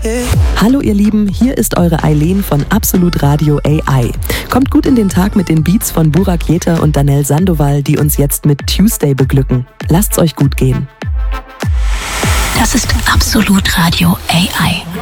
Hallo ihr Lieben, hier ist eure Eileen von Absolut Radio AI. Kommt gut in den Tag mit den Beats von Burak Jeter und Danel Sandoval, die uns jetzt mit Tuesday beglücken. Lasst's euch gut gehen. Das ist Absolut Radio AI.